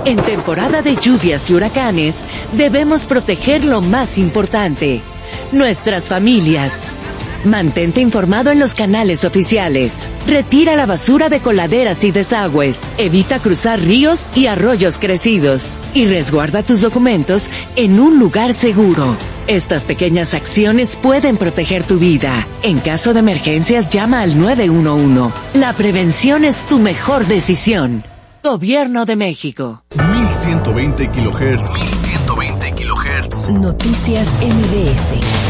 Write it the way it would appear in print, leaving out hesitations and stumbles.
En temporada de lluvias y huracanes, debemos proteger lo más importante, nuestras familias. Mantente informado en los canales oficiales. Retira la basura de coladeras y desagües. Evita cruzar ríos y arroyos crecidos. Y resguarda tus documentos en un lugar seguro. Estas pequeñas acciones pueden proteger tu vida. En caso de emergencias, llama al 911. La prevención es tu mejor decisión. Gobierno de México. 1120 kHz. 1120 kHz. Noticias MBS.